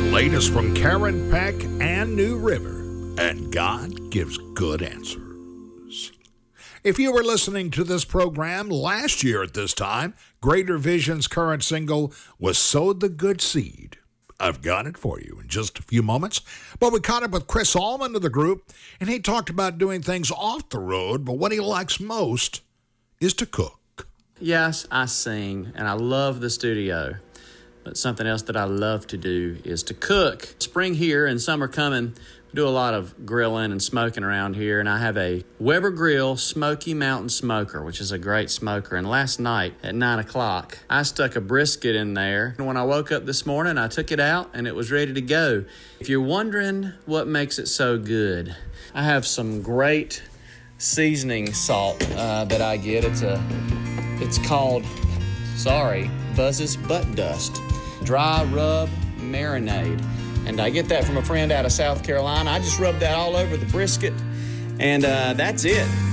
latest from Karen Peck and New River, and God gives good answers. If you were listening to this program last year at this time, Greater Vision's current single was Sowed the Good Seed. I've got it for you in just a few moments. But we caught up with Chris Allman of the group, and he talked about doing things off the road, but what he likes most is to cook. Yes, I sing, and I love the studio. But something else that I love to do is to cook. Spring here and summer coming, we do a lot of grilling and smoking around here, and I have a Weber Grill Smoky Mountain Smoker, which is a great smoker. And last night at 9 o'clock, I stuck a brisket in there. And when I woke up this morning, I took it out, and it was ready to go. If you're wondering what makes it so good, I have some great seasoning salt that I get. It's called, Buzz's Butt Dust. Dry rub marinade. And I get that from a friend out of South Carolina. I just rub that all over the brisket, and that's it.